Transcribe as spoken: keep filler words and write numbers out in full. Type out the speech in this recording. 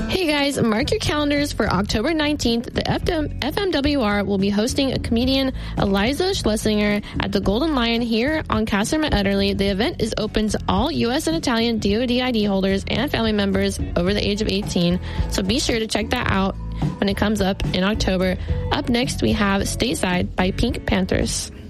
Hey guys, mark your calendars for October nineteenth. The F M W R will be hosting a comedian, Eliza Schlesinger, at the Golden Lion here on Casterman Ederle. The event is open to all U S and Italian D O D I D holders and family members over the age of eighteen, so be sure to check that out when it comes up in October. Up next, we have Stateside by Pink Panthers.